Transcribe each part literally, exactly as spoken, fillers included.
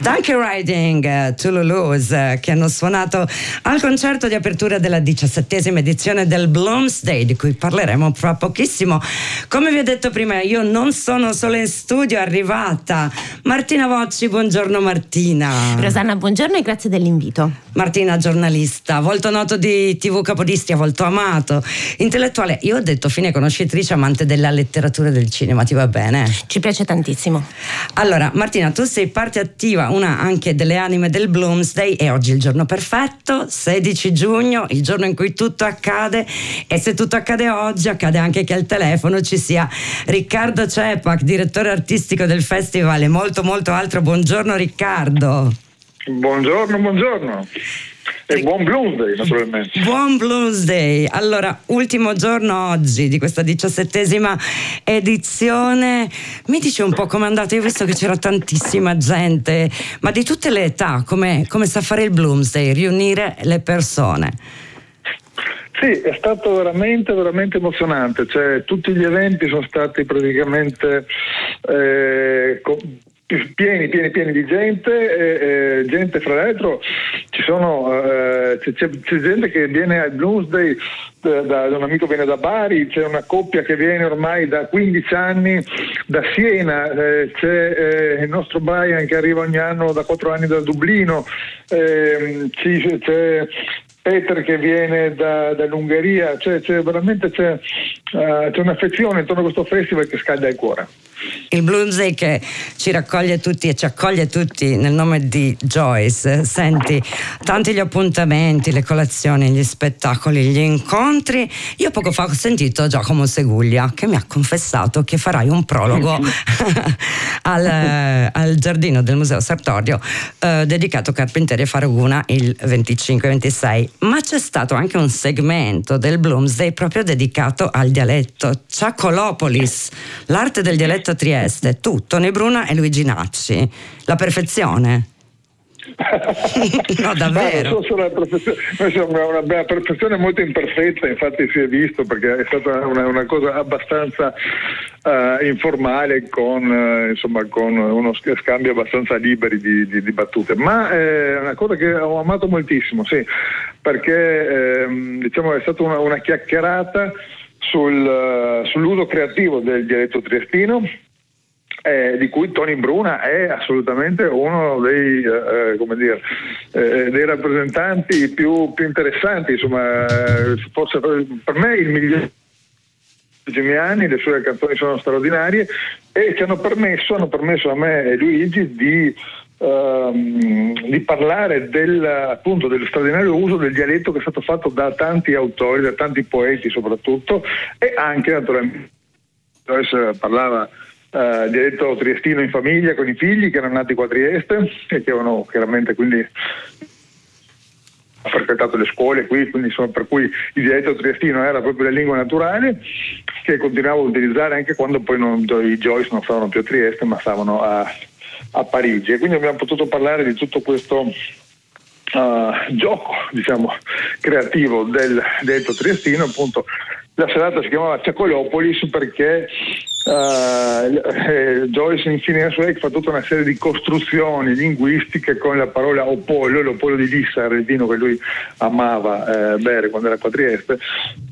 Donkey Riding, uh, To Lulu's, uh, che hanno suonato al concerto di apertura della diciassettesima edizione del Bloomsday, di cui parleremo fra pochissimo. Come vi ho detto prima, io non sono solo in studio, è arrivata Martina Vocci. Buongiorno Martina. Rosanna, buongiorno e grazie dell'invito. Martina, giornalista, volto noto di tivù Capodistria, volto amato, intellettuale, io ho detto fine conoscitrice, amante della letteratura e del cinema, ti va bene? Ci piace tantissimo. Allora Martina, tu sei parte attiva, una anche delle anime del Bloomsday, e oggi è il giorno perfetto, sedici giugno, il giorno in cui tutto accade, e se tutto accade oggi accade anche che al telefono ci sia Riccardo Cepac, direttore artistico del festival, e molto molto altro. Buongiorno Riccardo. Buongiorno, buongiorno. E buon Bloomsday, naturalmente. Buon Bloomsday. Allora, ultimo giorno oggi di questa diciassettesima edizione. Mi dici un po' com'è andata? Io ho visto che c'era tantissima gente, ma di tutte le età. Come, come sa fare il Bloomsday? Riunire le persone. Sì, è stato veramente, veramente emozionante. Cioè, tutti gli eventi sono stati praticamente eh, co- pieni, pieni, pieni di gente, e, e gente, fra l'altro ci sono eh, c'è, c'è gente che viene al Bloomsday da, da un amico, viene da Bari, c'è una coppia che viene ormai da quindici anni da Siena, eh, c'è eh, il nostro Brian che arriva ogni anno da quattro anni da Dublino, eh, ci, c'è Peter che viene da, dall'Ungheria, cioè, c'è veramente c'è, uh, c'è un'affezione intorno a questo festival che scalda il cuore. Il Bloomsday che ci raccoglie tutti e ci accoglie tutti nel nome di Joyce. Senti, tanti gli appuntamenti, le colazioni, gli spettacoli, gli incontri. Io poco fa ho sentito Giacomo Seguglia che mi ha confessato che farai un prologo al, al giardino del Museo Sartorio eh, dedicato a Carpentieri e Faraguna il venticinque ventisei. Ma c'è stato anche un segmento del Bloomsday proprio dedicato al dialetto. Ciacolopolis, l'arte del dialetto a Trieste, tu, Tony Bruna e Luigi Nacci. La perfezione. No, davvero. No, so la perfezione. Noi siamo una, una perfezione molto imperfetta, infatti si è visto, perché è stata una, una cosa abbastanza uh, informale, con uh, insomma con uno scambio abbastanza liberi di, di, di battute, ma è una cosa che ho amato moltissimo, sì, perché ehm, diciamo è stata una, una chiacchierata sul, uh, sull'uso creativo del dialetto triestino, Eh, di cui Tony Bruna è assolutamente uno dei, eh, come dire, eh, dei rappresentanti più, più interessanti, insomma, forse per me il migliore degli ultimi anni. Le sue canzoni sono straordinarie e ci hanno permesso, hanno permesso a me e Luigi di Um, di parlare del, appunto, dello straordinario uso del dialetto che è stato fatto da tanti autori, da tanti poeti soprattutto, e anche naturalmente parlava Uh, dialetto triestino in famiglia con i figli che erano nati qua a Trieste e che avevano chiaramente quindi frequentato le scuole qui, quindi insomma, per cui il dialetto triestino era proprio la lingua naturale che continuavo a utilizzare anche quando poi non, i Joyce non stavano più a Trieste ma stavano a, a Parigi, e quindi abbiamo potuto parlare di tutto questo uh, gioco, diciamo, creativo del dialetto triestino. Appunto la serata si chiamava Ciacolopolis perché Uh, eh, Joyce in Fine Suec fa tutta una serie di costruzioni linguistiche con la parola opolo, l'opolo di Lissa, il vino che lui amava eh, bere quando era qua a Trieste.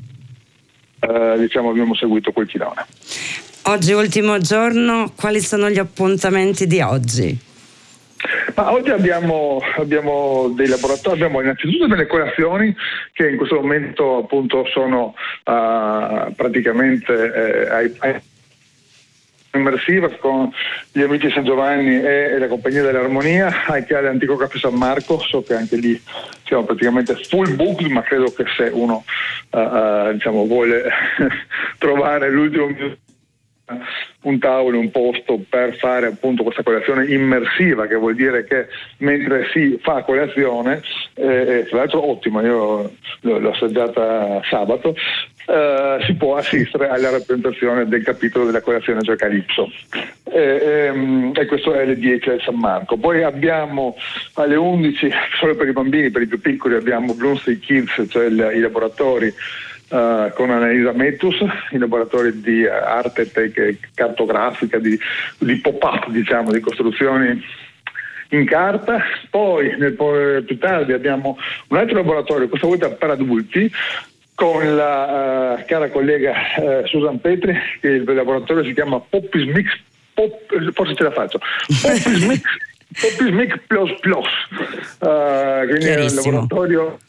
Uh, diciamo abbiamo seguito quel filone. Oggi ultimo giorno, quali sono gli appuntamenti di oggi? Ma oggi abbiamo, abbiamo dei laboratori, abbiamo innanzitutto delle colazioni che in questo momento appunto sono uh, praticamente eh, ai, ai immersiva con gli amici San Giovanni e la compagnia dell'Armonia, anche all'Antico Caffè San Marco. So che anche lì siamo praticamente full booked, ma credo che se uno uh, uh, diciamo vuole trovare l'ultimo minuto un tavolo, un posto per fare appunto questa colazione immersiva, che vuol dire che mentre si fa colazione, eh, tra l'altro ottimo, io l'ho assaggiata sabato, eh, si può assistere alla rappresentazione del capitolo della colazione Gio Calipso, e, e, e questo è alle dieci al San Marco. Poi abbiamo alle undici, solo per i bambini, per i più piccoli, abbiamo Bloomsday Kids, cioè il, i laboratori Uh, con Annalisa Metus, i laboratori di uh, arte tec- cartografica, di, di pop-up, diciamo, di costruzioni in carta. Poi nel, poi, più tardi abbiamo un altro laboratorio, questa volta per adulti, con la uh, cara collega uh, Susan Petri, che il laboratorio si chiama Poppis Mix, Pop, forse ce la faccio, Poppis Mix, Poppis Mix Plus Plus, uh, quindi è un laboratorio.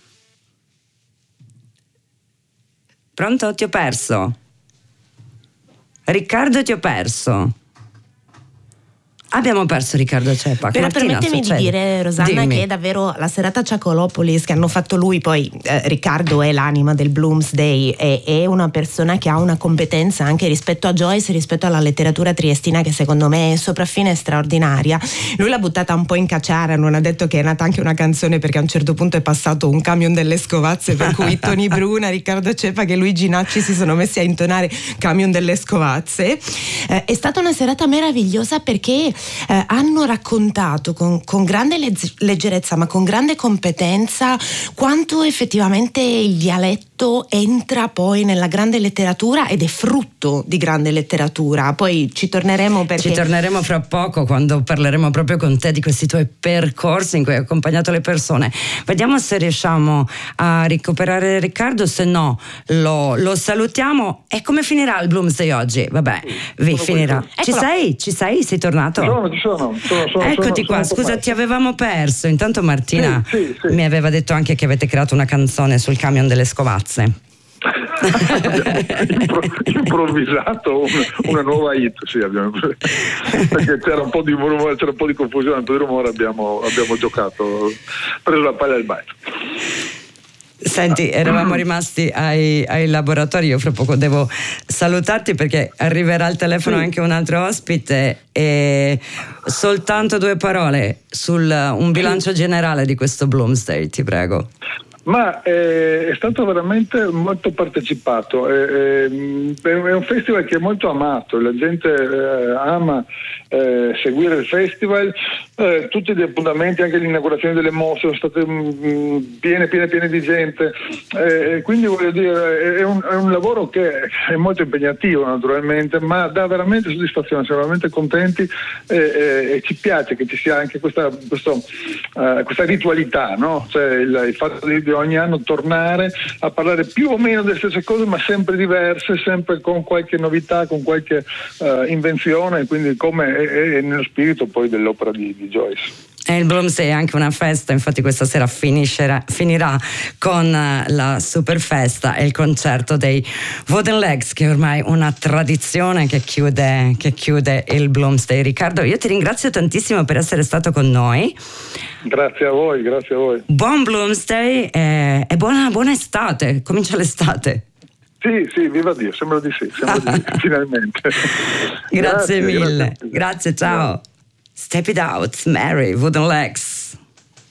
Pronto? Ti ho perso. Riccardo, ti ho perso. Abbiamo perso Riccardo Cepa. Però Martina, permettimi succede? di dire, Rosanna, Dimmi. che davvero la serata Ciacolopolis che hanno fatto lui, poi eh, Riccardo è l'anima del Bloomsday, è, è una persona che ha una competenza anche rispetto a Joyce, rispetto alla letteratura triestina, che secondo me è sopraffina e straordinaria. Lui l'ha buttata un po' in cacciara, non ha detto che è nata anche una canzone, perché a un certo punto è passato un camion delle scovazze, per cui Tony Bruna, Riccardo Cepa che Luigi Nacci si sono messi a intonare Camion delle scovazze. Eh, è stata una serata meravigliosa perché Eh, hanno raccontato con, con grande legge, leggerezza, ma con grande competenza, quanto effettivamente il dialetto entra poi nella grande letteratura ed è frutto di grande letteratura. Poi ci torneremo perché Ci torneremo fra poco, quando parleremo proprio con te di questi tuoi percorsi in cui hai accompagnato le persone. Vediamo se riusciamo a recuperare Riccardo, se no lo, lo salutiamo. E come finirà il Bloomsday oggi? Vabbè, vi Sono finirà. qui. Ci Eccolo. sei? Ci sei? Sei tornato? Ci sono, ci sono, sono, sono Eccoti sono, qua, sono scusa, ti avevamo perso. Intanto Martina Sì, sì, sì. mi aveva detto anche che avete creato una canzone sul camion delle scovazze. Impro- improvvisato una, una nuova hit, sì, abbiamo, perché c'era un po' di rumore, c'era un po' di confusione, un po' di rumore, abbiamo, abbiamo giocato, preso la palla al balzo. Senti, eravamo rimasti ai, ai laboratori, io fra poco devo salutarti perché arriverà al telefono Sì. anche un altro ospite, e soltanto due parole sul un bilancio generale di questo Bloomsday, ti prego. Ma eh, è stato veramente molto partecipato, eh, eh, è un festival che è molto amato, la gente eh, ama eh, seguire il festival, eh, tutti gli appuntamenti, anche l'inaugurazione delle mostre sono state mh, piene, piene, piene di gente, eh, quindi voglio dire, è un, è un lavoro che è molto impegnativo naturalmente, ma dà veramente soddisfazione, siamo veramente contenti eh, eh, e ci piace che ci sia anche questa, questo, uh, questa ritualità, no? Cioè il, il fatto di, di ogni anno tornare a parlare più o meno delle stesse cose, ma sempre diverse, sempre con qualche novità, con qualche uh, invenzione, quindi come è, è nello spirito poi dell'opera di, di Joyce. E il Bloomsday è anche una festa, infatti questa sera finiscerà, finirà con la super festa e il concerto dei Wooden Legs, che è ormai una tradizione che chiude, che chiude il Bloomsday. Riccardo, io ti ringrazio tantissimo per essere stato con noi. Grazie a voi, grazie a voi. Buon Bloomsday e, e buona, buona estate, comincia l'estate. Sì, sì, viva Dio, sembra di sì, sembra di sì, finalmente. Grazie, Grazie, mille, grazie. grazie, ciao. Step it out, Mary, Wooden Legs.